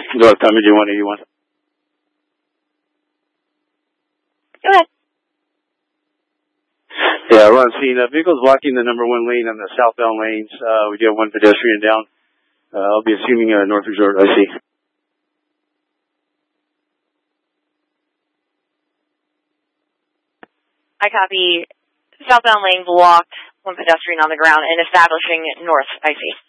North Imaging 181. Go ahead. Yeah, we're on scene. Vehicles blocking the number 1 lane on the southbound lanes. We do have 1 pedestrian down. I'll be assuming North Resort, I see. I copy. Southbound lane blocked, 1 pedestrian on the ground, and establishing north, I see.